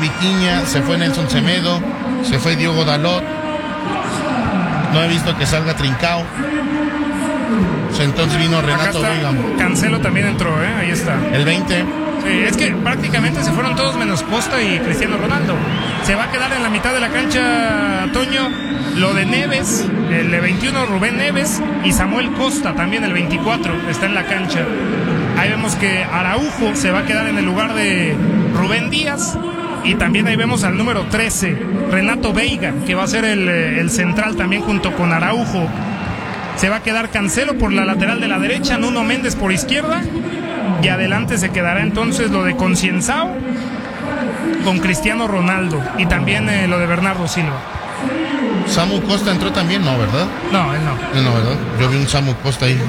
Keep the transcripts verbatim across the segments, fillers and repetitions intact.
Vitinha, se fue Nelson Semedo, se fue Diogo Dalot. No he visto que salga Trincao. Entonces vino Renato Veiga. Cancelo también entró, ¿eh? Ahí está. El veinte. Sí, es que prácticamente se fueron todos menos Costa y Cristiano Ronaldo. Se va a quedar en la mitad de la cancha, Toño, lo de Neves, el de veintiuno, Rubén Neves, y Samuel Costa también, el veinticuatro, está en la cancha. Ahí vemos que Araujo se va a quedar en el lugar de Rubén Díaz. Y también ahí vemos al número trece, Renato Veiga, que va a ser el, el central también junto con Araujo. Se va a quedar Cancelo por la lateral de la derecha, Nuno Méndez por izquierda. Y adelante se quedará entonces lo de Concienzao con Cristiano Ronaldo. Y también eh, lo de Bernardo Silva. Samu Costa entró también, ¿no, verdad? No, él no. Él no, ¿verdad? Yo vi un Samu Costa ahí.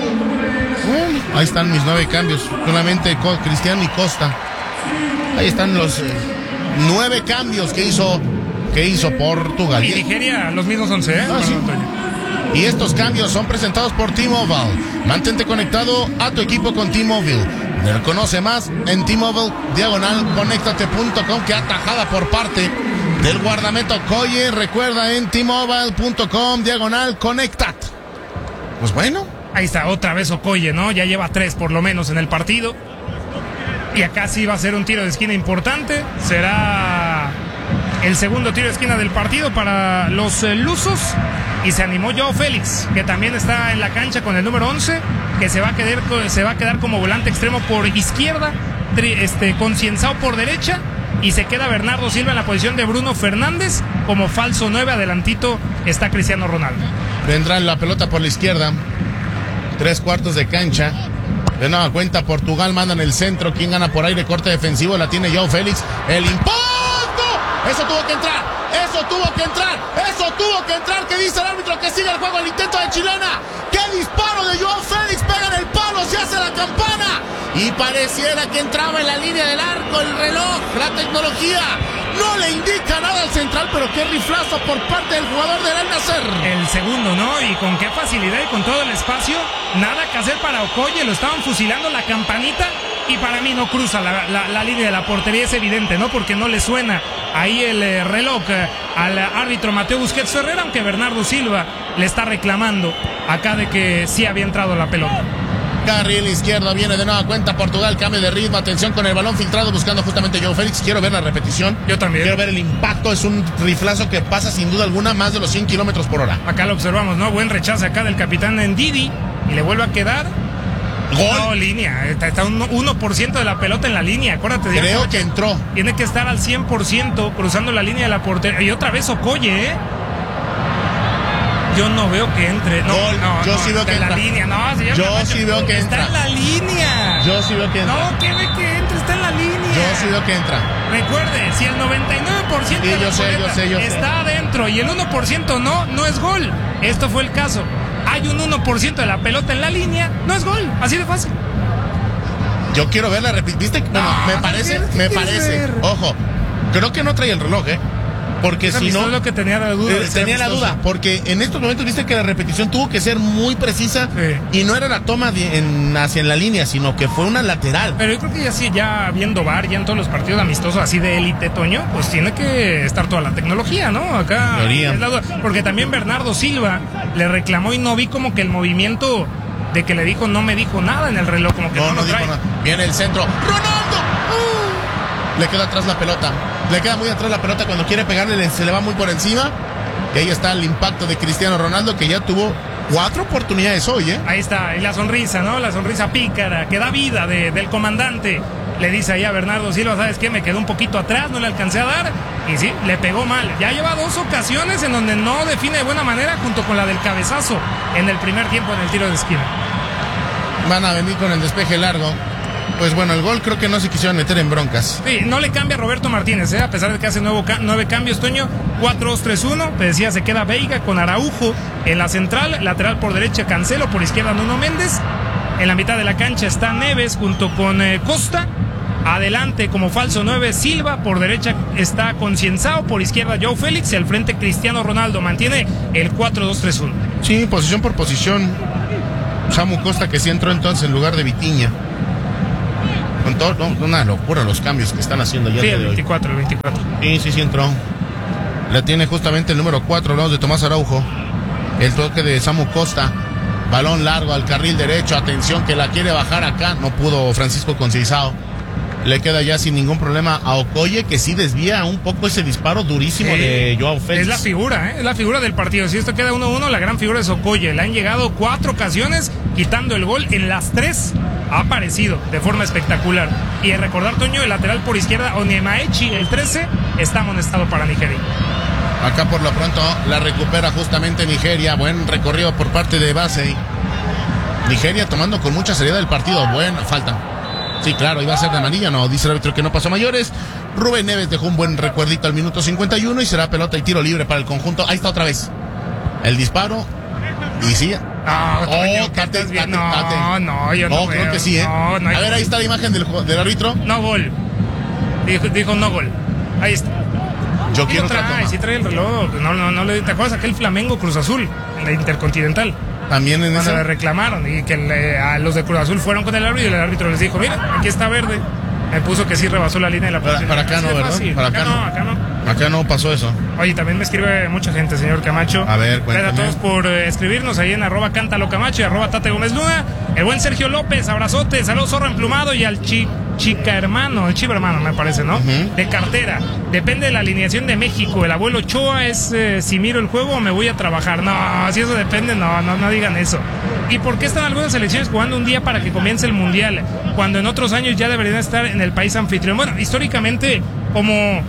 Uh, ahí están mis nueve cambios. Solamente Cristiano y Costa. Ahí están los eh, nueve cambios que hizo, que hizo Portugal. Y Nigeria, los mismos once, ¿eh? Ah, sí. Y estos cambios son presentados por T-Mobile. Mantente conectado a tu equipo con T-Mobile. Conoce más en T-Mobile, diagonal, conéctate punto com, que atajada por parte del guardameta Okoye. Recuerda en T Mobile punto com, diagonal, conectate. Pues bueno. Ahí está, otra vez Okoye, ¿no? Ya lleva tres por lo menos en el partido. Y acá sí va a ser un tiro de esquina importante. Será el segundo tiro de esquina del partido para los eh, lusos. Y se animó Joao Félix, que también está en la cancha con el número once, que se va a quedar, se va a quedar como volante extremo por izquierda, este, Concienzao por derecha, y se queda Bernardo Silva en la posición de Bruno Fernández como falso nueve. Adelantito está Cristiano Ronaldo. Vendrá la pelota por la izquierda, tres cuartos de cancha. De nueva cuenta, Portugal manda en el centro. ¿Quién gana por aire? Corte defensivo, la tiene Joao Félix. El impacto, eso tuvo que entrar, eso tuvo que entrar, eso tuvo que entrar. ¿Qué dice el árbitro? Que sigue el juego, el intento de Chilena. ¡Qué disparo de Joao Félix! Pega en el palo, se hace la campana. Y pareciera que entraba en la línea del arco. El reloj, la tecnología no le indica nada al central, pero qué riflazo por parte del jugador del Al Nassr. El segundo, ¿no? Y con qué facilidad y con todo el espacio. Nada que hacer para Okoye, lo estaban fusilando la campanita. Y para mí no cruza la, la, la línea de la portería, es evidente, ¿no? Porque no le suena ahí el eh, reloj eh, al árbitro Mateo Busquets Ferreira, aunque Bernardo Silva le está reclamando acá de que sí había entrado la pelota. Carril izquierdo, viene de nueva cuenta Portugal, cambio de ritmo, atención con el balón filtrado, buscando justamente Joao Félix. Quiero ver la repetición. Yo también. Quiero ver el impacto, es un riflazo que pasa sin duda alguna más de los cien kilómetros por hora. Acá lo observamos, ¿no? Buen rechazo acá del capitán Ndidi, y le vuelve a quedar. Gol. No, línea, está, está un uno por ciento de la pelota en la línea, acuérdate. Creo que entró. Tiene que estar al cien por ciento cruzando la línea de la portería. Y otra vez Okoye, ¿eh? Yo no veo que entre. No, Gol. no, Yo no, sí veo que en entra. la línea, no, señor Yo Camacho, sí veo que está entra. en la línea. Yo sí veo que entra. No, que ve que entra, está en la línea. Yo sí veo que entra. Recuerde, si el noventa y nueve por ciento Sí, de la yo sé, boleta yo sé, yo sé. está adentro y el uno por ciento no, no es gol. Esto fue el caso. Hay un uno por ciento de la pelota en la línea, no es gol, así de fácil. Yo quiero ver la repetición. ¿Viste? Bueno, No, me parece, ¿qué me quieres parece. ver? Ojo, creo que no trae el reloj, ¿eh? Porque Esa si no. es lo que tenía la duda. Eh, tenía la duda, porque en estos momentos viste que la repetición tuvo que ser muy precisa. Sí. Y no era la toma de, en, hacia en la línea, sino que fue una lateral. Pero yo creo que ya sí, ya viendo V A R, ya en todos los partidos amistosos así de élite, Toño, pues tiene que estar toda la tecnología, ¿no? Acá Debería. es la duda. Porque también Bernardo Silva le reclamó y no vi como que el movimiento de que le dijo no me dijo nada en el reloj, como que no, No, no lo dijo trae. nada. Viene el centro. ¡Ronaldo! ¡Uh! Le queda atrás la pelota. Le queda muy atrás la pelota cuando quiere pegarle, se le va muy por encima. Y ahí está el impacto de Cristiano Ronaldo, que ya tuvo cuatro oportunidades hoy, ¿eh? Ahí está, y la sonrisa, ¿no? La sonrisa pícara, que da vida de, del comandante. Le dice ahí a Bernardo Silva, ¿sabes qué? Me quedó un poquito atrás, no le alcancé a dar. Y sí, le pegó mal. Ya lleva dos ocasiones en donde no define de buena manera, junto con la del cabezazo en el primer tiempo en el tiro de esquina. Van a venir con el despeje largo. Pues bueno, el gol creo que no se quisieron meter en broncas. Sí, no le cambia a Roberto Martínez, ¿eh? A pesar de que hace nuevo ca- nueve cambios, Toño. cuatro dos tres uno. Te decía, se queda Veiga con Araujo en la central. Lateral por derecha, Cancelo. Por izquierda, Nuno Méndez. En la mitad de la cancha está Neves junto con eh, Costa. Adelante como falso nueve, Silva. Por derecha está Concienzao. Por izquierda, Joao Félix. Y al frente, Cristiano Ronaldo. Mantiene el cuatro dos tres uno. Sí, posición por posición. Samu Costa, que sí entró entonces en lugar de Vitinha. Con todo, no, una locura los cambios que están haciendo ya. Sí, el veinticuatro, el veinticuatro. Sí, sí, sí entró. La tiene justamente el número cuatro, hablamos de Tomás Araujo. El toque de Samu Costa. Balón largo al carril derecho. Atención que la quiere bajar acá. No pudo Francisco Conceizao. Le queda ya sin ningún problema a Okoye, que sí desvía un poco ese disparo durísimo eh, de Joao Félix. Es la figura, ¿eh? Es la figura del partido. Si esto queda uno uno, la gran figura es Okoye. Le han llegado cuatro ocasiones, quitando el gol. En las tres ha aparecido de forma espectacular. Y recordar, Toño, el lateral por izquierda, Onyemaechi, el trece, está amonestado para Nigeria. Acá por lo pronto la recupera justamente Nigeria. Buen recorrido por parte de Basey. Nigeria tomando con mucha seriedad el partido. Buena falta. Sí, claro, iba a ser de amarilla, no, dice el árbitro que no pasó a mayores. Rubén Neves dejó un buen recuerdito al minuto cincuenta y uno y será pelota y tiro libre para el conjunto. Ahí está otra vez. El disparo. Y sí. No, Toño, oh, tate, tate, tate, no, tate. no, yo no, no creo veo. que sí, ¿eh? No, no a ver, ahí está la imagen del, del árbitro. No gol. Dijo, dijo no gol. Ahí está. Yo quiero trae, otra toma. Sí trae el reloj. No, no, no le. ¿Te acuerdas aquel Flamengo Cruz Azul en la Intercontinental? También en Cuando esa... le reclamaron y que le, a los de Cruz Azul fueron con el árbitro y el árbitro les dijo, mira, aquí está verde. Me puso que sí rebasó la línea de la para, para acá no, ¿verdad? Fácil. Para acá, acá no, no, acá no. Acá no pasó eso. Oye, también me escribe mucha gente, señor Camacho. A ver, cuéntame. Gracias a todos por eh, escribirnos ahí en arroba cántalo Camacho y arroba Tate Gómez Luna. El buen Sergio López, abrazote, saludos Zorro Emplumado y al chi, chica hermano, el chivo hermano me parece, ¿no? Uh-huh. De cartera. Depende de la alineación de México. El abuelo Ochoa es eh, si miro el juego o me voy a trabajar. No, si eso depende, no, no, no digan eso. ¿Y por qué están algunas selecciones jugando un día para que comience el Mundial? Cuando en otros años ya deberían estar en el país anfitrión. Bueno, históricamente, como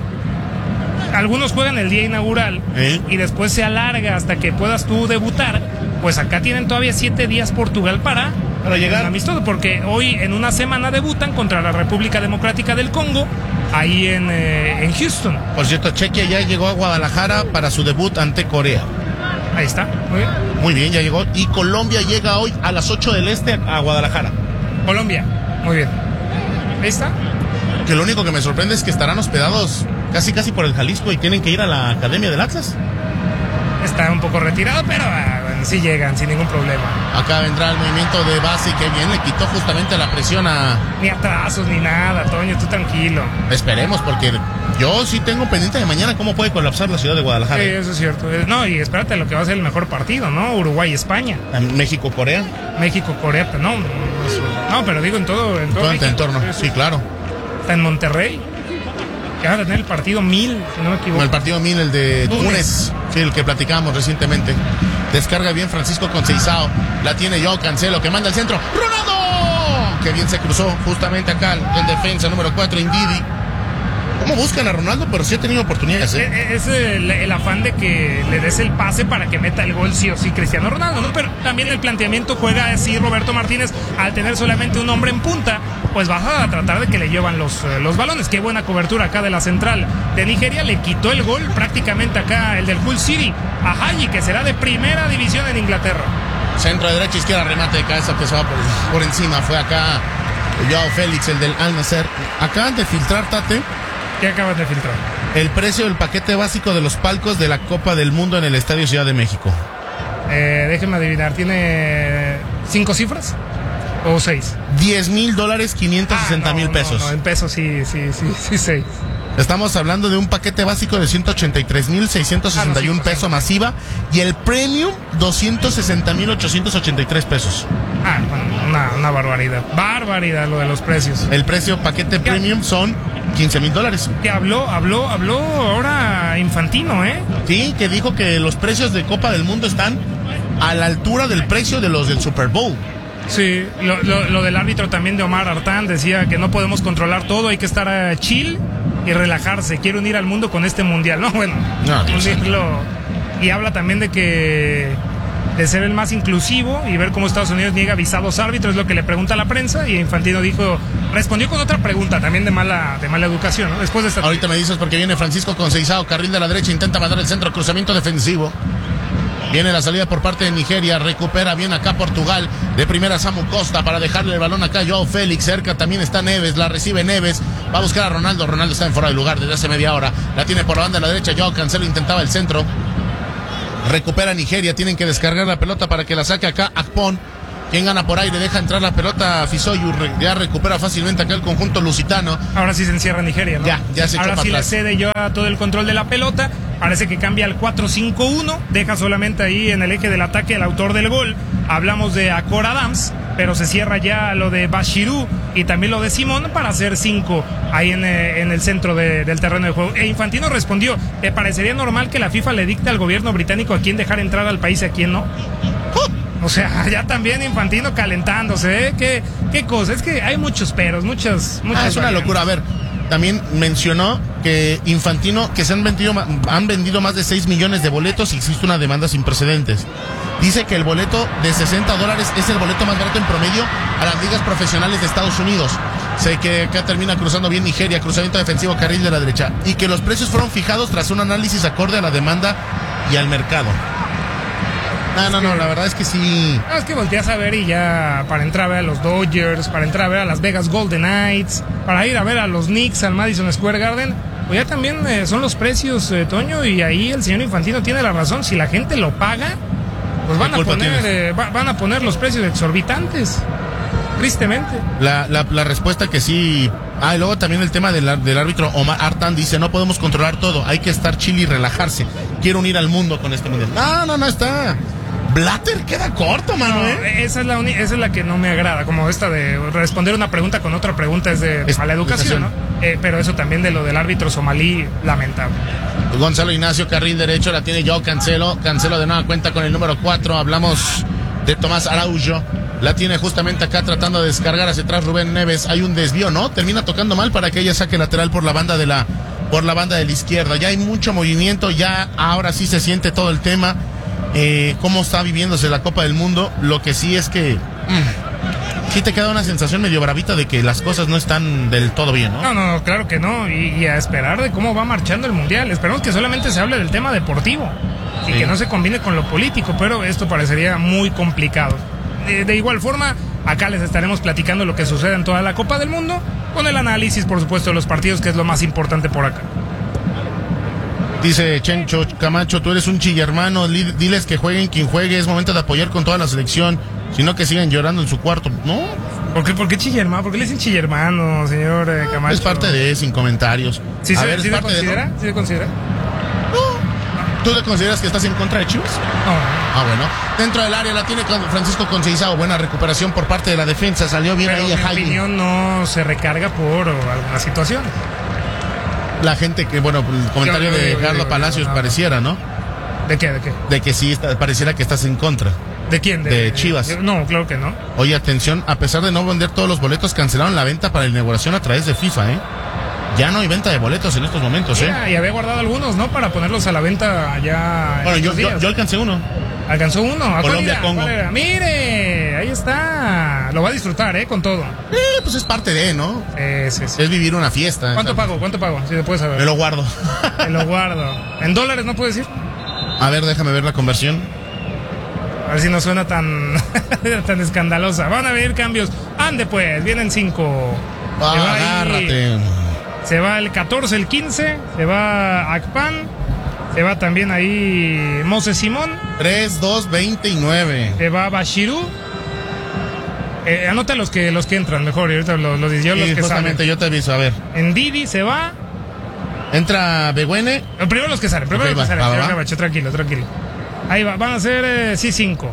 algunos juegan el día inaugural ¿Eh? y después se alarga hasta que puedas tú debutar, pues acá tienen todavía siete días Portugal para, para llegar amistoso, porque hoy en una semana debutan contra la República Democrática del Congo, ahí en, eh, en Houston. Por cierto, Chequia ya llegó a Guadalajara para su debut ante Corea. Ahí está, muy bien. Muy bien, ya llegó. Y Colombia llega hoy a las ocho del este a Guadalajara. Colombia, muy bien. Ahí está. Que lo único que me sorprende es que estarán hospedados casi casi por el Jalisco y tienen que ir a la Academia del Atlas. Está un poco retirado, pero ah, bueno, sí llegan sin ningún problema. Acá vendrá el movimiento de base que bien le quitó justamente la presión a... Ni atrasos ni nada, Toño, tú tranquilo. Esperemos, porque yo sí tengo pendiente de mañana cómo puede colapsar la ciudad de Guadalajara. Sí, eso es cierto. No, y espérate lo que va a ser el mejor partido, ¿no? Uruguay-España. México-Corea. México-Corea, no, no, no, pero digo en todo... En todo, todo el entorno, sí, claro. Está en Monterrey. Que van a tener el partido mil, si no me equivoco. El partido mil, el de Túnez. Túnez. Sí, el que platicábamos recientemente. Descarga bien Francisco Conceizao. La tiene yo, Cancelo, que manda el centro. ¡Ronaldo! Que bien se cruzó justamente acá el defensa número cuatro, Indidi. ¿Cómo buscan a Ronaldo? Pero sí ha tenido oportunidades, ¿eh? Es, es el, el afán de que le des el pase para que meta el gol sí o sí Cristiano Ronaldo, ¿no? Pero también el planteamiento juega así Roberto Martínez, al tener solamente un hombre en punta, pues vas a tratar de que le llevan los, los balones. Qué buena cobertura acá de la central de Nigeria. Le quitó el gol prácticamente acá el del Hull City a Haji, que será de primera división en Inglaterra. Centro de derecha, izquierda, remate de cabeza que se va por, por encima. Fue acá Joao Félix, el del Al Nassr. Acaban de filtrar, Tate. ¿Qué acabas de filtrar? El precio del paquete básico de los palcos de la Copa del Mundo en el Estadio Ciudad de México. Eh, déjenme adivinar, ¿tiene cinco cifras? ¿O seis? Diez mil dólares, quinientos sesenta mil pesos. No, no, en pesos sí, sí, sí, sí, seis. Estamos hablando de un paquete básico de ciento ochenta y tres mil seiscientos sesenta y uno ah, no, sí, pesos masiva y el premium doscientos sesenta mil ochocientos ochenta y tres pesos. Ah, una, una barbaridad. Barbaridad lo de los precios. El precio paquete ¿Qué? Premium son quince mil dólares. Que habló, habló, habló ahora Infantino, ¿eh? Sí, que dijo que los precios de Copa del Mundo están a la altura del precio de los del Super Bowl. Sí, lo, lo, lo del árbitro también de Omar Artán decía que no podemos controlar todo, hay que estar uh, chill y relajarse. Quiero unir al mundo con este mundial, ¿no? Bueno, no, unirlo. Y habla también de que de ser el más inclusivo y ver cómo Estados Unidos niega visados árbitros, es lo que le pregunta a la prensa, y Infantino dijo, respondió con otra pregunta también de mala, de mala educación, ¿no? Después de esta... Ahorita me dices porque viene Francisco Conceizao, carril de la derecha, intenta mandar el centro, cruzamiento defensivo. Viene la salida por parte de Nigeria, recupera bien acá Portugal, de primera Samu Costa para dejarle el balón acá a Joao Félix, cerca también está Neves, la recibe Neves, va a buscar a Ronaldo, Ronaldo está en fuera de lugar desde hace media hora, la tiene por la banda de la derecha, Joao Cancelo intentaba el centro, recupera Nigeria, tienen que descargar la pelota para que la saque acá Akpon, ¿Quién gana por aire? Deja entrar la pelota a Fisoyu, ya recupera fácilmente acá el conjunto lusitano. Ahora sí se encierra Nigeria, ¿no? Ya, ya se echó Ahora para sí le atrás. cede yo a todo el control de la pelota. Parece que cambia al cuatro cinco uno. Deja solamente ahí en el eje del ataque el autor del gol. Hablamos de Akor Adams, pero se cierra ya lo de Bashiru y también lo de Simón para hacer cinco ahí en, eh, en el centro de, del terreno de juego. E Infantino respondió, ¿te parecería normal que la FIFA le dicte al gobierno británico a quién dejar entrar al país y a quién no? O sea, ya también Infantino calentándose, ¿eh? ¿Qué, qué cosa? Es que hay muchos peros, muchas... muchas Ah, es una variantes. locura. A ver, también mencionó que Infantino, que se han vendido, han vendido más de seis millones de boletos y existe una demanda sin precedentes. Dice que el boleto de sesenta dólares es el boleto más barato en promedio a las ligas profesionales de Estados Unidos. Sé que acá termina cruzando bien Nigeria, cruzamiento defensivo, carril de la derecha. Y que los precios fueron fijados tras un análisis acorde a la demanda y al mercado. No, no, no, la verdad es que sí. No, es que volteas a ver y ya para entrar a ver a los Dodgers, para entrar a ver a Las Vegas Golden Knights, para ir a ver a los Knicks al Madison Square Garden, pues ya también eh, son los precios, eh, Toño, y ahí el señor Infantino tiene la razón. Si la gente lo paga, pues van a poner eh, va, van a poner los precios exorbitantes, tristemente. La, la, la respuesta que sí. Ah, y luego también el tema del, del árbitro Omar Artan dice, no podemos controlar todo, hay que estar chill y relajarse. Quiero unir al mundo con este mundial. No, no, no está. Blatter queda corto, mano, No, ¿eh? esa es la uni- esa es la que no me agrada, como esta de responder una pregunta con otra pregunta es de Es mala educación, ¿no? Eh, pero eso también de lo del árbitro somalí, lamentable. Gonzalo Ignacio, carril derecho, la tiene Joao Cancelo. Cancelo de nueva cuenta con el número cuatro. Hablamos de Tomás Araujo. La tiene justamente acá tratando de descargar hacia atrás Rubén Neves. Hay un desvío, ¿no? Termina tocando mal para que ella saque lateral por la banda de la, por la banda de la izquierda. Ya hay mucho movimiento, ya ahora sí se siente todo el tema. Eh, cómo está viviéndose la Copa del Mundo. Lo que sí es que mmm, sí te queda una sensación medio bravita de que las cosas no están del todo bien, ¿no? No, no, claro que no. Y, y a esperar de cómo va marchando el Mundial. Esperemos que solamente se hable del tema deportivo y Sí. que no se combine con lo político, pero esto parecería muy complicado. De, de igual forma, acá les estaremos platicando lo que sucede en toda la Copa del Mundo, con el análisis, por supuesto, de los partidos, que es lo más importante por acá. Dice Chencho Camacho, tú eres un chillermano, li- diles que jueguen quien juegue, es momento de apoyar con toda la selección, sino que sigan llorando en su cuarto. No, ¿Por qué, por qué chillermano? ¿Por qué le dicen chillermano, señor eh, Camacho? es parte de, sin comentarios. ¿Sí, A se, ver, ¿sí es se parte de, considera? ¿no? ¿Sí se considera? ¿Tú te consideras que estás en contra de Chivas? No. Ah, bueno. Dentro del área la tiene con Francisco Conceizao, buena recuperación por parte de la defensa, salió bien Pero ahí mi a Jaime. opinión no se recarga por alguna situación. La gente que, bueno, el comentario Yo- yo de digo, yo Carlos digo, Palacios no, no. pareciera, ¿no? ¿De qué? ¿De qué? De que sí, está- pareciera que estás en contra. ¿De quién? De Chivas. de- no, claro que no. Oye, atención, a pesar de no vender todos los boletos, cancelaron la venta para la inauguración a través de FIFA, ¿eh? Ya no hay venta de boletos en estos momentos, ¿eh? Ya, y había guardado algunos, ¿no? Para ponerlos a la venta ya. en Bueno, yo, estos yo, días. yo alcancé uno. Alcanzó uno. ¿A cuál Colombia, era? Congo. ¿Cuál era? Mire, ahí está. Lo va a disfrutar, ¿eh? Con todo. Eh, pues es parte de, ¿no? Eh, sí, sí. Es vivir una fiesta. ¿Cuánto o sea, pago? ¿Cuánto pago? Si te puedes saber. Me lo guardo. Te lo guardo. ¿En dólares no puedes ir? A ver, déjame ver la conversión. A ver si no suena tan, tan escandalosa. Van a venir cambios. Ande pues, vienen cinco. Se Ah, va ahí- agárrate. Se va el catorce, el quince. Se va Akpan. Se va también ahí Moses Simón. tres, dos, veinte y nueve. Se va Bashiru. Eh, anota los que los que entran mejor. Y ahorita los, los yo los Sí, que justamente salen. yo te aviso. A ver, En Didi se va. entra Beguene. eh, Primero los que salen. Primero Ok, los que va, salen. va, señor va. Gabacho, tranquilo, tranquilo. Ahí va. Van a ser eh, sí cinco.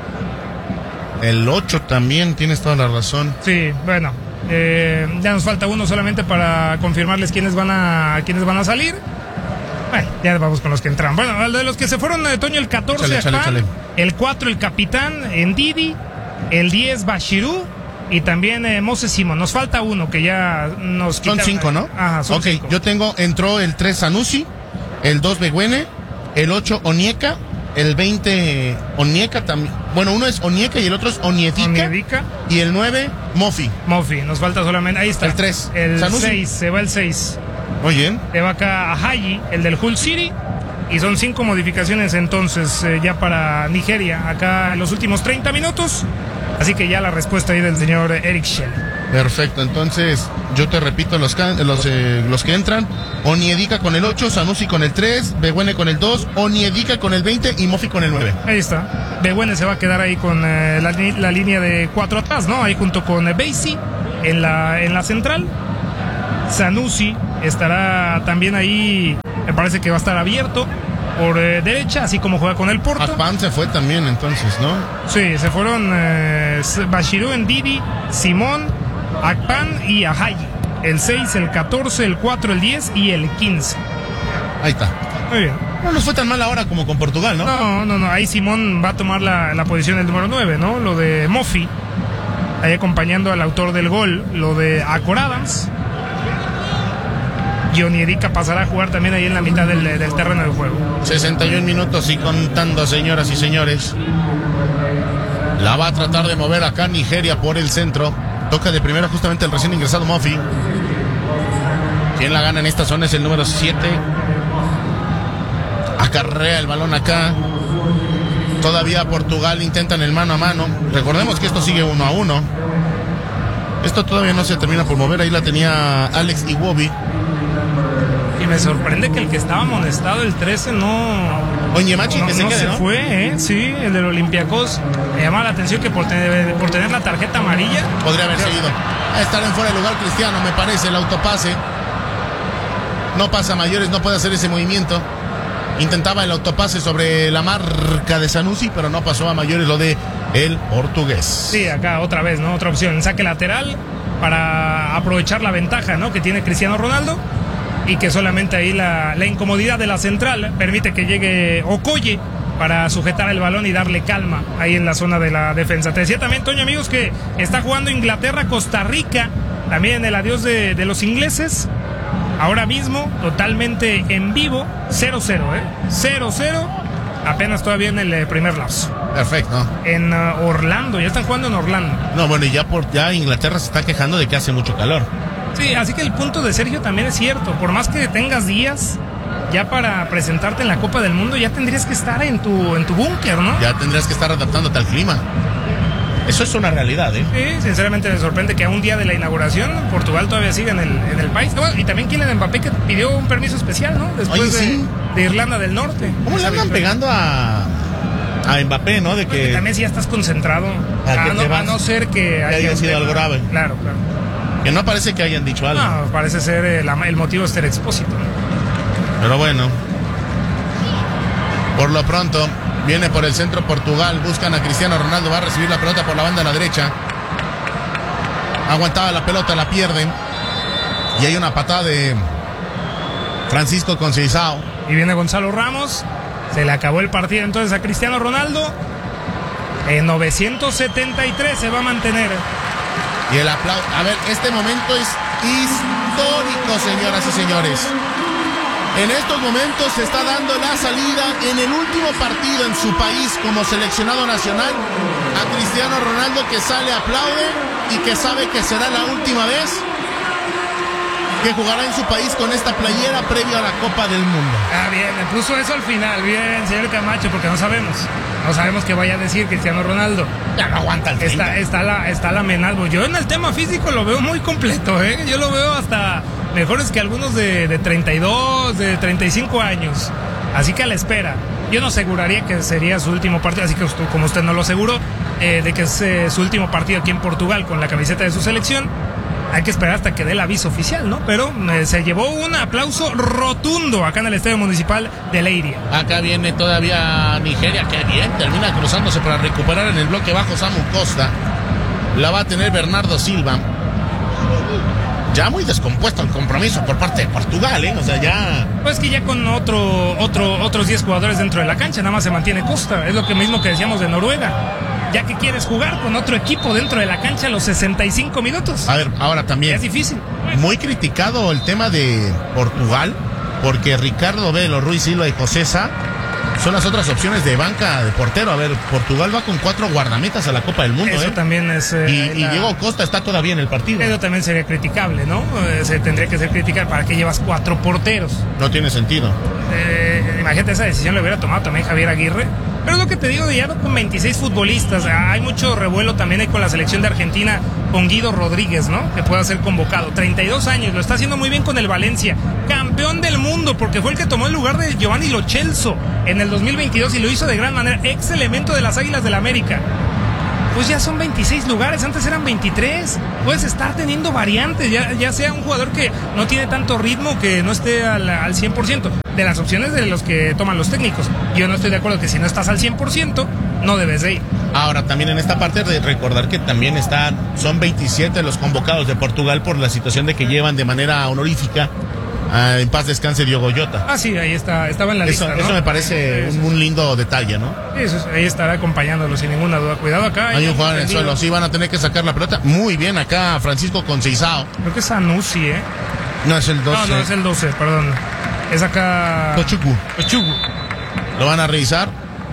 El ocho también, tienes toda la razón. Sí, bueno, eh, ya nos falta uno solamente para confirmarles quiénes van a quiénes van a salir. Bueno, ya vamos con los que entran. Bueno, al de los que se fueron de Toño, el catorce, Échale, échale, Akpan, échale. el cuatro, el capitán, Ndidi, el diez, Bashiru, y también eh, Moses Simón. Nos falta uno que ya nos Son quitaron. cinco, ¿no? Ajá, son Ok, cinco. yo tengo, entró el tres Sanusi, el dos Beguene, el ocho Onieka, el veinte Onieka también. Bueno, uno es Onieka y el otro es Oniedica. Onyedika, Y el nueve Mofi. Mofi, nos falta solamente, ahí está. El tres, El Sanusi. seis, se va el seis. Muy bien. Se va acá a Haji, el del Hull City. Y son cinco modificaciones entonces eh, ya para Nigeria, acá en los últimos treinta minutos. Así que ya la respuesta ahí del señor Eric Shell. Perfecto, entonces yo te repito los, los, eh, los que entran: Onyedika con el ocho, Sanusi con el tres, Behuene con el dos, Onyedika con el veinte y Mofi con el nueve. Ahí está. Behuene se va a quedar ahí con eh, la, la línea de cuatro atrás, ¿no? Ahí junto con eh, Beisi en la, en la central. Sanusi estará también ahí, me parece que va a estar abierto por eh, derecha, así como juega con el Porto. Akpan se fue también entonces, ¿no? Sí, se fueron eh, Bashiru, Ndidi, Simón, Akpan y Ajayi. El seis, el catorce, el cuatro, el diez y el quince. Ahí está. Muy bien. No nos fue tan mal ahora como con Portugal, ¿no? No, no, no. Ahí Simón va a tomar la, la posición del número nueve, ¿no? Lo de Mofi, ahí acompañando al autor del gol. Lo de Acor Adams. Y Onyedika pasará a jugar también ahí en la mitad del, del terreno de juego. sesenta y un minutos y contando, señoras y señores. La va a tratar de mover acá Nigeria por el centro. Toca de primera justamente el recién ingresado Mofi. Quien la gana en esta zona es el número siete. Acarrea el balón acá. Todavía Portugal intentan el mano a mano. Recordemos que esto sigue uno a uno. Esto todavía no se termina por mover. Ahí la tenía Alex Iwobi. Y me sorprende que el que estaba amonestado, el trece, no... Onyemachi, no, que se no quede, se ¿no? fue, ¿eh? Sí, el del Olympiacos. Me llama la atención que por tener, por tener la tarjeta amarilla... Podría haber seguido. A estar en fuera de lugar Cristiano, me parece, el autopase. No pasa mayores, no puede hacer ese movimiento. Intentaba el autopase sobre la marca de Sanusi, pero no pasó a mayores lo de el portugués. Sí, acá otra vez, ¿no? Otra opción. Saque lateral para aprovechar la ventaja, ¿no? Que tiene Cristiano Ronaldo. Y que solamente ahí la, la incomodidad de la central permite que llegue Okoye para sujetar el balón y darle calma ahí en la zona de la defensa. Te decía también, Toño, amigos, que está jugando Inglaterra, Costa Rica, también el adiós de, de los ingleses. Ahora mismo, totalmente en vivo, cero cero, ¿eh? cero cero, apenas todavía en el primer lapso. Perfecto. En uh, Orlando, ya están jugando en Orlando. No, bueno, y ya, por, ya Inglaterra se está quejando de que hace mucho calor. Sí, así que el punto de Sergio también es cierto. Por más que tengas días ya para presentarte en la Copa del Mundo, ya tendrías que estar en tu, en tu búnker, ¿no? Ya tendrías que estar adaptándote al clima. Eso es una realidad, ¿eh? Sí, sinceramente me sorprende que a un día de la inauguración Portugal todavía siga en el, en el país. Bueno, y también Kylian Mbappé, que pidió un permiso especial, ¿no? Después Oye, de, sí. de Irlanda del Norte. ¿Cómo le andan pegando a, a Mbappé, no? De que... Porque también si ya estás concentrado, ¿A a, qué te no, vas? a no ser que, Que haya sido algo grave. Claro, claro. Que no parece que hayan dicho algo. No, parece ser el, el motivo este expósito, ¿no? Pero bueno. Por lo pronto, viene por el centro Portugal. Buscan a Cristiano Ronaldo. Va a recibir la pelota por la banda a la derecha. Aguantaba la pelota, la pierden. Y hay una patada de Francisco Conceição. Y viene Gonzalo Ramos. Se le acabó el partido entonces a Cristiano Ronaldo. En novecientos setenta y tres se va a mantener. Y el aplauso. A ver, este momento es histórico, señoras y señores. En estos momentos se está dando la salida en el último partido en su país como seleccionado nacional a Cristiano Ronaldo, que sale, aplaude y que sabe que será la última vez que jugará en su país con esta playera previo a la Copa del Mundo. Ah, bien, me puso eso al final, bien, señor Camacho, porque no sabemos. No sabemos qué vaya a decir Cristiano Ronaldo. Ya no aguanta el treinta. Está, está la, está la menalbo. Yo en el tema físico lo veo muy completo, ¿eh? Yo lo veo hasta mejores que algunos de, de treinta y dos, de treinta y cinco años. Así que a la espera. Yo no aseguraría que sería su último partido, así que usted, como usted no lo aseguró, eh, de que es eh, su último partido aquí en Portugal con la camiseta de su selección. Hay que esperar hasta que dé el aviso oficial, ¿no? Pero eh, se llevó un aplauso rotundo acá en el Estadio Municipal de Leiria. Acá viene todavía Nigeria, que bien, termina cruzándose para recuperar en el bloque bajo Samu Costa. La va a tener Bernardo Silva. Ya muy descompuesto el compromiso por parte de Portugal, ¿eh? O sea, ya... Pues que ya con otro, otro, otros diez jugadores dentro de la cancha, nada más se mantiene Costa. Es lo que mismo que decíamos de Noruega. Ya que quieres jugar con otro equipo dentro de la cancha a los sesenta y cinco minutos. A ver, ahora también. Es difícil. Muy criticado el tema de Portugal, porque Ricardo Velo, Ruiz Silva y José Sá son las otras opciones de banca de portero. A ver, Portugal va con cuatro guardametas a la Copa del Mundo. Eso ¿eh? también es... Eh, y, y la... Diego Costa está todavía en el partido. Eso también sería criticable, ¿no? Eh, se tendría que ser criticable. ¿Para qué llevas cuatro porteros? No tiene sentido. Eh, imagínate, esa decisión la hubiera tomado también Javier Aguirre. Pero es lo que te digo, ya no con veintiséis futbolistas. Hay mucho revuelo también ahí con la selección de Argentina con Guido Rodríguez, ¿no? Que pueda ser convocado. treinta y dos años, lo está haciendo muy bien con el Valencia. Campeón del mundo, porque fue el que tomó el lugar de Giovanni Lo Celso en el dos mil veintidós y lo hizo de gran manera. Ex elemento de las Águilas del América. Pues ya son veintiséis lugares, antes eran veintitrés. Puedes estar teniendo variantes, ya, ya sea un jugador que no tiene tanto ritmo, que no esté al, al cien por ciento. De las opciones de los que toman los técnicos. Yo no estoy de acuerdo que si no estás al cien por ciento, no debes de ir. Ahora, también en esta parte de recordar que también están, son veintisiete los convocados de Portugal por la situación de que llevan de manera honorífica uh, en paz descanse Diogo Jota. Ah, sí, ahí está, estaba en la eso, lista, ¿no? Eso me parece un, un lindo detalle, ¿no? Eso, ahí estará acompañándolo sin ninguna duda. Cuidado acá. Hay un jugador en el suelo, sí van a tener que sacar la pelota. Muy bien acá Francisco Conceizao. Creo que es Sanusi, ¿eh? No, es el doce. No, no, es el doce, perdón. Es acá... Tochuku. Tochuku. Lo van a revisar.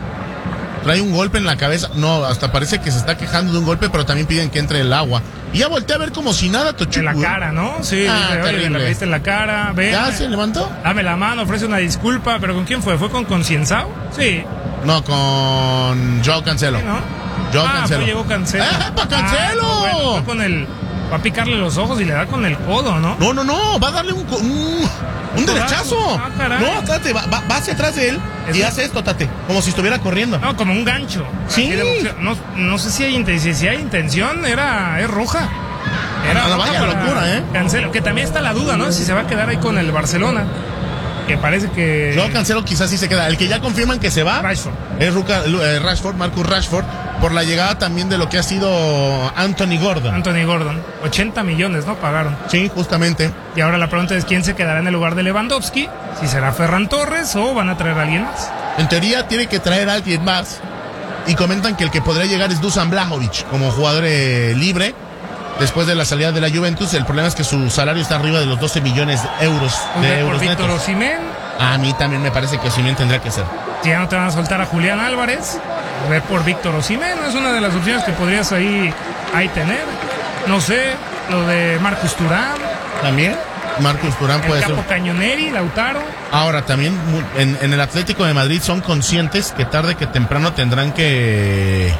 Trae un golpe en la cabeza. No, hasta parece que se está quejando de un golpe, pero también piden que entre el agua. Y ya volteé a ver como si nada, Tochuku. En la cara, ¿no? Sí, ah, oye, terrible. me la viste en la cara. Ven, ¿Ya se levantó? Dame la mano, ofrece una disculpa. ¿Pero con quién fue? ¿Fue con Concienzao? Sí. No, con Joao Cancelo. Sí, ¿no? Joao ah, Cancelo. Pues llegó Cancelo. ¡Ah, pa' Cancelo! Ah, no, bueno, fue con el... Va a picarle los ojos y le da con el codo, ¿no? No, no, no, va a darle un, un, un derechazo. Ah, caray. No, Tate, va, va, va hacia atrás de él Es y un... hace esto, Tate, como si estuviera corriendo. No, como un gancho. Sí. No, no sé si hay intención, si hay intención, era, es roja. Era la roja vaya para locura, ¿eh? Cancelo, que también está la duda, ¿no? Si se va a quedar ahí con el Barcelona. Que parece que... Joao Cancelo quizás sí se queda. El que ya confirman que se va Rashford. es Ruka, eh, Rashford, Marcus Rashford, por la llegada también de lo que ha sido Anthony Gordon. Anthony Gordon. ochenta millones, ¿no? Pagaron. Sí, justamente. Y ahora la pregunta es quién se quedará en el lugar de Lewandowski. Si será Ferran Torres o van a traer a alguien más. En teoría tiene que traer a alguien más. Y comentan que el que podría llegar es Dusan Vlahovic como jugador eh, libre. Después de la salida de la Juventus, el problema es que su salario está arriba de los doce millones de euros. De Ve euros por Víctor netos. Osimhen. A mí también me parece que Osimhen tendría que ser. Si ya no te van a soltar a Julián Álvarez, ve por Víctor Osimhen. Es una de las opciones que podrías ahí, ahí tener. No sé, lo de Marcus Thuram. También. Marcus Thuram puede el ser. Capo Cañoneri, Lautaro. Ahora, también en, en el Atlético de Madrid son conscientes que tarde que temprano tendrán que...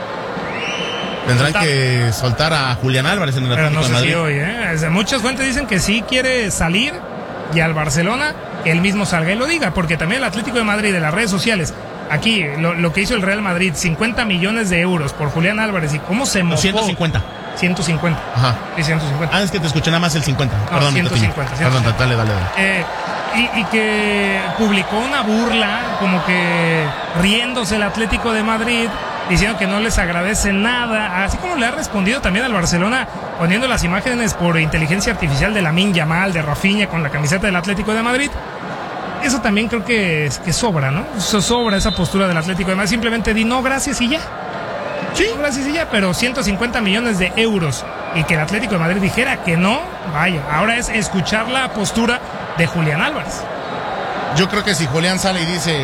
Tendrán soltar. que soltar a Julián Álvarez en el Pero Atlético no sé de Madrid. Si hoy, ¿eh? Desde muchas fuentes dicen que sí quiere salir y al Barcelona él mismo salga y lo diga, porque también el Atlético de Madrid de las redes sociales, aquí lo, lo que hizo el Real Madrid, cincuenta millones de euros por Julián Álvarez y cómo se mojó. ciento cincuenta. ciento cincuenta. Ajá. Sí, ciento cincuenta. Ah, es que te escuché nada más el cincuenta. No, Perdón, ciento cincuenta. Perdón, dale, dale, dale. Eh, y, y que publicó una burla, como que riéndose el Atlético de Madrid, diciendo que no les agradece nada, así como le ha respondido también al Barcelona, poniendo las imágenes por inteligencia artificial de Lamine Yamal, de Rafinha con la camiseta del Atlético de Madrid. Eso también creo que, es, que sobra, ¿no? Eso sobra esa postura del Atlético de Madrid. Simplemente di no, gracias y ya. Sí, no, gracias y ya, pero ciento cincuenta millones de euros y que el Atlético de Madrid dijera que no, vaya, ahora es escuchar la postura de Julián Álvarez. Yo creo que si Julián sale y dice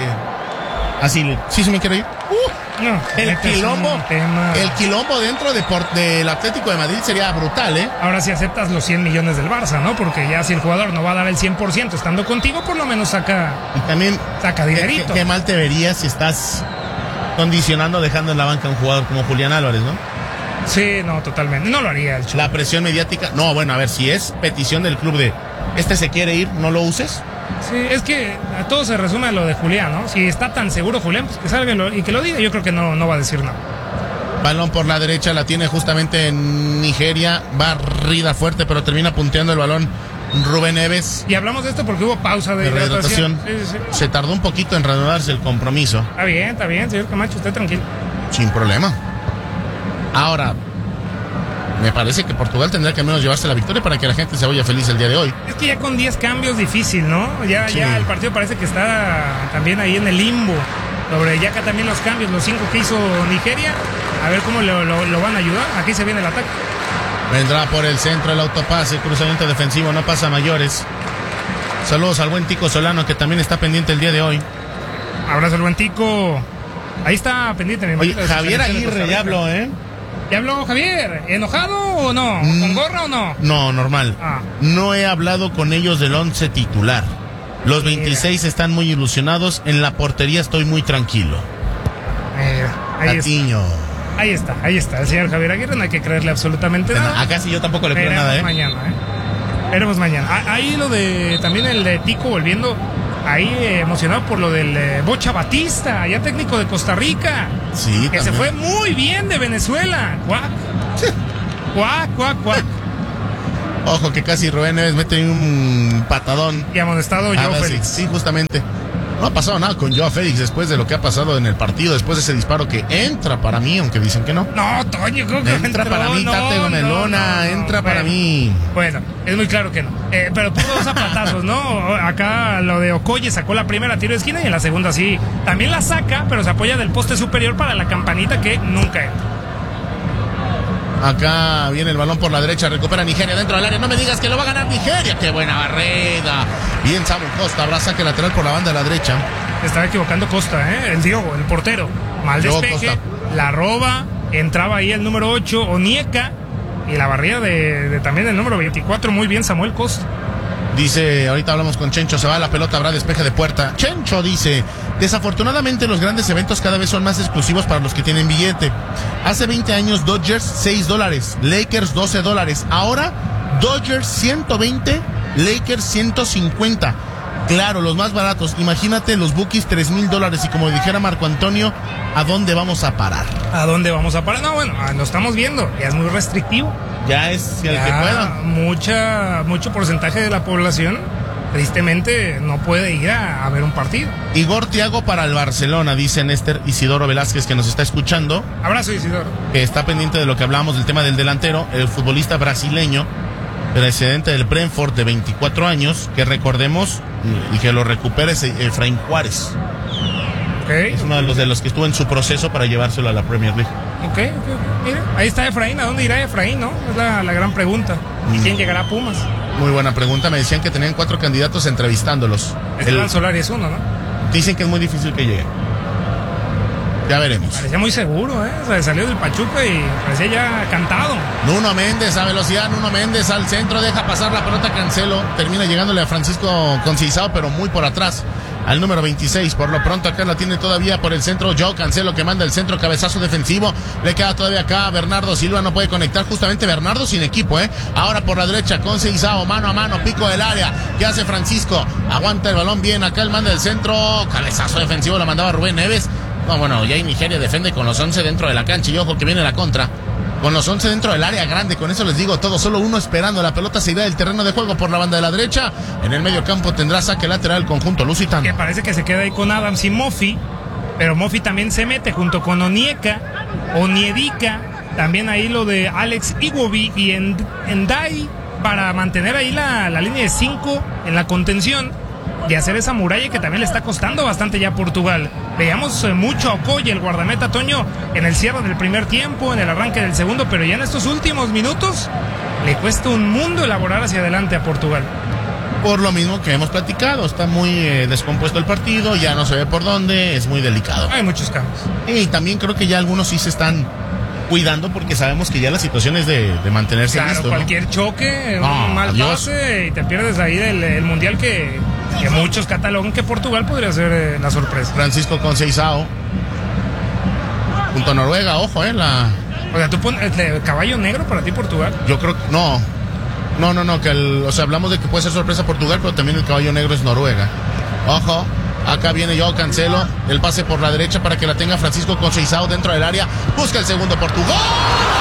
así, sí se me quiere ir. Uh, no, el quilombo, el quilombo dentro de por, del Atlético de Madrid sería brutal, ¿eh? Ahora sí aceptas los cien millones del Barça, ¿no? Porque ya si el jugador no va a dar el cien por ciento estando contigo, por lo menos saca, y también saca dinerito. Qué, qué mal te verías si estás condicionando, dejando en la banca a un jugador como Julián Álvarez, ¿no? Sí, no, totalmente. No lo haría el Chucky. La presión mediática. No, bueno, a ver, si es petición del club de este se quiere ir, no lo uses. Sí, es que a todo se resume a lo de Julián, ¿no? Si está tan seguro Julián, pues que salga y, lo, y que lo diga. Yo creo que no, no va a decir nada. Balón por la derecha, la tiene justamente en Nigeria. Barrida fuerte, pero termina punteando el balón Rubén Neves. Y hablamos de esto porque hubo pausa de, de rehidratación. Sí, sí, sí. Se tardó un poquito en reanudarse el compromiso. Está bien, está bien, señor Camacho, usted tranquilo. Sin problema. Ahora, me parece que Portugal tendrá que al menos llevarse la victoria para que la gente se vaya feliz el día de hoy. Es que ya con diez cambios difícil, ¿no? Ya, sí. ya el partido parece que está también ahí en el limbo. Sobre ya acá también los cambios, los cinco que hizo Nigeria. A ver cómo lo, lo, lo van a ayudar. Aquí se viene el ataque. Vendrá por el centro el autopase, cruzamiento defensivo, no pasa a mayores. Saludos al buen Tico Solano que también está pendiente el día de hoy. Abrazo al buen Tico. Ahí está pendiente. Mi Oye, Javier Aguirre ya habló, ¿eh? ¿Ya habló Javier? ¿Enojado o no? ¿Con gorra o no? No, normal. Ah. No he hablado con ellos del once titular. Los veintiséis Mira. Están muy ilusionados. En la portería estoy muy tranquilo. Mira, ahí Patiño. está. Ahí está, ahí está. El señor Javier Aguirre, no hay que creerle absolutamente nada. Acá sí yo tampoco le creo Veremos nada, ¿eh? mañana, ¿eh? Veremos mañana. Ah, ahí lo de, también el de Tico volviendo, ahí eh, emocionado por lo del eh, Bocha Batista, ya técnico de Costa Rica. Sí, que también. se fue muy bien de Venezuela. Cuac. Cuac, cuac, cuac. Ojo que casi Rubén Neves mete un patadón. Y amonestado A Joao ver, Félix. Sí, sí, justamente. No ha pasado nada con Joao Félix después de lo que ha pasado en el partido, después de ese disparo que entra para mí, aunque dicen que no. No, Toño, ¿cómo que Entra entró? para mí, No, Tate no, Gomelona, no, no. entra para Bueno, mí. Bueno, es muy claro que no. Eh, pero todos zapatazos, ¿no? Acá lo de Okoye sacó la primera tiro de esquina y en la segunda sí. También la saca, pero se apoya del poste superior para la campanita que nunca entra. Acá viene el balón por la derecha, recupera Nigeria dentro del área. No me digas que lo va a ganar Nigeria. ¡Qué buena barrida! Bien Samu Costa, habrá saque lateral por la banda de la derecha. Estaba equivocando Costa, ¿eh? El Diogo, el portero. Mal Diogo despeje, Costa. la roba, entraba ahí el número ocho, Onieka, y la barrida de, de también el número veinticuatro, muy bien Samuel Costa. Dice, ahorita hablamos con Chencho, se va la pelota, habrá despeje de puerta. Chencho dice, desafortunadamente los grandes eventos cada vez son más exclusivos para los que tienen billete. Hace veinte años Dodgers seis dólares, Lakers doce dólares. Ahora Dodgers ciento veinte, Lakers ciento cincuenta. Claro, los más baratos. Imagínate los bookies tres mil dólares. Y como dijera Marco Antonio, ¿a dónde vamos a parar? ¿A dónde vamos a parar? No, bueno, lo estamos viendo. Ya es muy restrictivo. Ya es el Ya que pueda. Mucha, mucho porcentaje de la población, tristemente, no puede ir a, a ver un partido. Igor Thiago para el Barcelona, dice Néstor Isidoro Velázquez, que nos está escuchando. Abrazo, Isidoro. Que está pendiente de lo que hablamos del tema del delantero, el futbolista brasileño, presidente del Brentford de veinticuatro años, que recordemos y que lo recupere es Efraín Juárez. Okay. Es uno de los de los que estuvo en su proceso para llevárselo a la Premier League. Ok, ok, ok. Mira, ahí está Efraín. ¿A dónde irá Efraín, no? Es la, la gran pregunta. Mm. ¿Quién llegará a Pumas? Muy buena pregunta. Me decían que tenían cuatro candidatos entrevistándolos. Esteban El- Solari es uno, ¿no? Dicen que es muy difícil que llegue. Ya veremos. Parecía muy seguro, ¿eh? O sea, salió del Pachuca y parecía ya cantado. Nuno Méndez a velocidad, Nuno Méndez al centro, deja pasar la pelota, Cancelo, termina llegándole a Francisco Conceição, pero muy por atrás, al número veintiséis, por lo pronto acá la tiene todavía por el centro, Joao Cancelo que manda el centro, cabezazo defensivo, le queda todavía acá, Bernardo Silva no puede conectar, justamente Bernardo sin equipo, eh, ahora por la derecha, Conceição, mano a mano, pico del área, ¿qué hace Francisco? Aguanta el balón bien, acá él manda el centro, cabezazo defensivo, la mandaba Rubén Neves. No, bueno, ya Nigeria defiende con los once dentro de la cancha y ojo que viene la contra. Con los once dentro del área grande, con eso les digo todo, solo uno esperando. La pelota se irá del terreno de juego por la banda de la derecha. En el medio campo tendrá saque lateral el conjunto lusitano. Que parece que se queda ahí con Adams y Mofi, pero Mofi también se mete junto con Onieka, Oniedika, también ahí lo de Alex Iwobi y End- Endai para mantener ahí la, la línea de cinco en la contención y hacer esa muralla que también le está costando bastante ya a Portugal. Veíamos eh, mucho a Okoye, el guardameta Toño, en el cierre del primer tiempo, en el arranque del segundo, pero ya en estos últimos minutos le cuesta un mundo elaborar hacia adelante a Portugal. Por lo mismo que hemos platicado, está muy eh, descompuesto el partido, ya no se ve por dónde, es muy delicado. Hay muchos cambios. Y también creo que ya algunos sí se están cuidando porque sabemos que ya la situación es de, de mantenerse Claro, listo, ¿no? cualquier choque, No, un mal adiós. pase y te pierdes ahí del el mundial que, que muchos catalogan que Portugal podría ser eh, la sorpresa. Francisco Conceição junto a Noruega, ojo, eh, la... O sea, tú pones el caballo negro para ti Portugal. Yo creo que no. No, no, no, que el, o sea, hablamos de que puede ser sorpresa Portugal, pero también el caballo negro es Noruega. Ojo, acá viene Joao Cancelo, el pase por la derecha para que la tenga Francisco Conceição dentro del área. Busca el segundo Portugal.